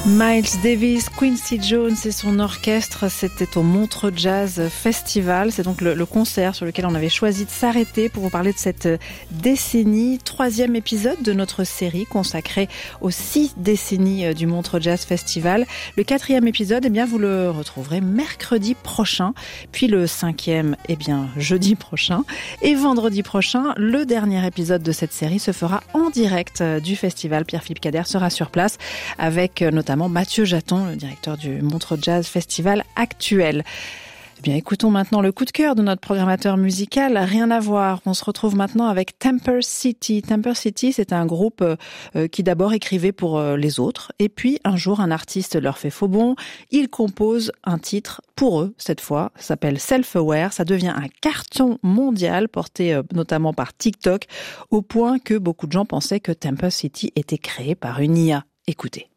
Miles Davis, Quincy Jones et son orchestre, c'était au Montreux Jazz Festival. C'est donc le concert sur lequel on avait choisi de s'arrêter pour vous parler de cette décennie. 3e épisode de notre série consacrée aux 6 décennies du Montreux Jazz Festival. Le 4e épisode, vous le retrouverez mercredi prochain. Puis le 5e, jeudi prochain. Et vendredi prochain, le dernier épisode de cette série se fera en direct du festival. Pierre-Philippe Cader sera sur place avec notamment Mathieu Jaton, le directeur du Montreux Jazz Festival actuel. Écoutons maintenant le coup de cœur de notre programmateur musical. Rien à voir. On se retrouve maintenant avec Temper City. Temper City, c'est un groupe qui d'abord écrivait pour les autres. Et puis, un jour, un artiste leur fait faux bond. Il compose un titre pour eux, cette fois. Ça s'appelle Self-Aware. Ça devient un carton mondial, porté notamment par TikTok, au point que beaucoup de gens pensaient que Temper City était créé par une IA. Écoutez.